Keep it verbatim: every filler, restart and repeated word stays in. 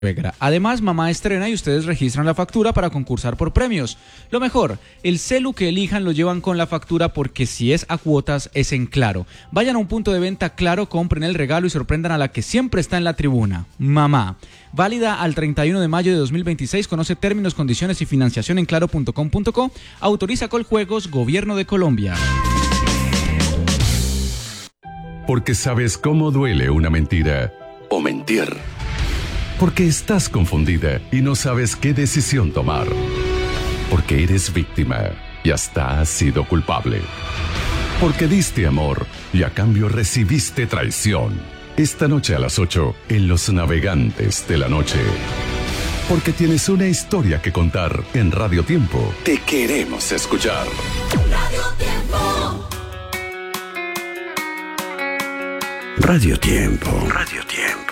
suegra. Además, mamá estrena y ustedes registran la factura para concursar por premios. Lo mejor, el celu que elijan lo llevan con la factura porque si es a cuotas es en Claro. Vayan a un punto de venta Claro, compren el regalo y sorprendan a la que siempre está en la tribuna, mamá. Válida al treinta y uno de mayo de dos mil veintiséis. Conoce términos, condiciones y financiación en claro punto com punto co. Autoriza Coljuegos, Gobierno de Colombia. Porque sabes cómo duele una mentira o mentir. Porque estás confundida y no sabes qué decisión tomar. Porque eres víctima y hasta has sido culpable. Porque diste amor y a cambio recibiste traición. Esta noche a las ocho en Los Navegantes de la Noche. Porque tienes una historia que contar en Radio Tiempo. Te queremos escuchar. Radio Tiempo. Radio Tiempo. Radio Tiempo.